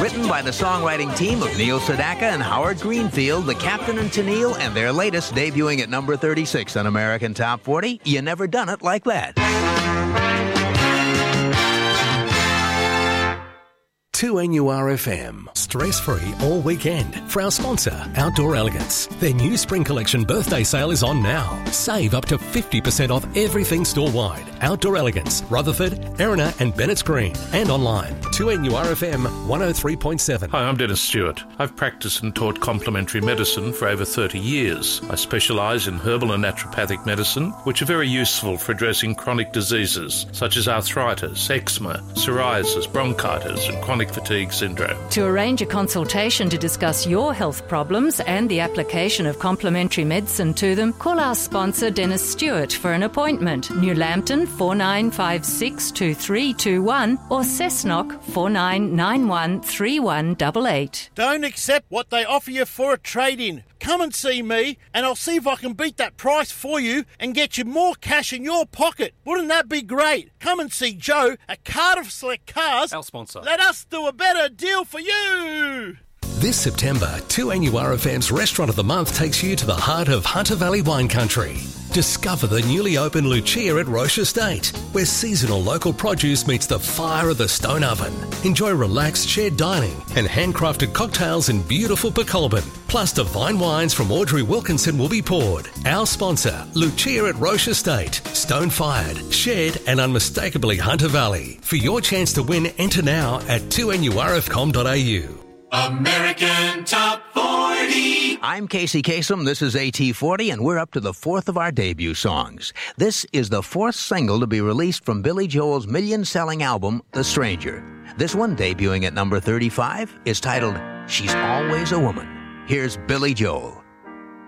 Written by the songwriting team of Neil Sedaka and Howard Greenfield, The Captain and Tennille, and their latest debuting at number 36 on American Top 40, You Never Done It Like That. 2NURFM. Stress-free all weekend for our sponsor, Outdoor Elegance. Their new spring collection birthday sale is on now. Save up to 50% off everything store-wide. Outdoor Elegance, Rutherford, Erina and Bennett's Green. And online, 2NURFM 103.7. Hi, I'm Dennis Stewart. I've practiced and taught complementary medicine for over 30 years. I specialise in herbal and naturopathic medicine, which are very useful for addressing chronic diseases such as arthritis, eczema, psoriasis, bronchitis and chronic fatigue syndrome. To arrange a consultation to discuss your health problems and the application of complementary medicine to them, call our sponsor Dennis Stewart for an appointment. New Lambton 49562321 or Cessnock 49913188. Don't accept what they offer you for a trade-in. Come and see me and I'll see if I can beat that price for you and get you more cash in your pocket. Wouldn't that be great? Come and see Joe at Cardiff Select Cars. Our sponsor. Let us do a better deal for you. This September, 2NURFM's Restaurant of the Month takes you to the heart of Hunter Valley wine country. Discover the newly opened Lucia at Roche Estate, where seasonal local produce meets the fire of the stone oven. Enjoy relaxed shared dining and handcrafted cocktails in beautiful Pecolbin. Plus divine wines from Audrey Wilkinson will be poured. Our sponsor, Lucia at Roche Estate. Stone-fired, shared and unmistakably Hunter Valley. For your chance to win, enter now at 2NURF.com.au. American Top 40. I'm Casey Kasem, this is AT40, and we're up to the fourth of our debut songs. This is the fourth single to be released from Billy Joel's million-selling album, The Stranger. This one, debuting at number 35, is titled She's Always a Woman. Here's Billy Joel.